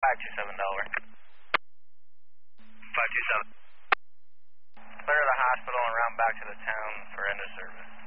527 Delaware. 527. Clear the hospital and route back to the town for end of service.